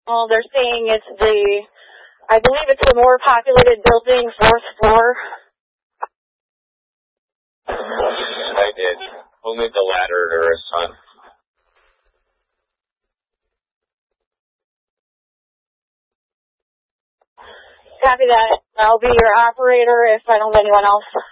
Well, they're saying I believe it's the more populated building, 4th floor. I did. Only the latter or a son. Copy that. I'll be your operator if I don't have anyone else.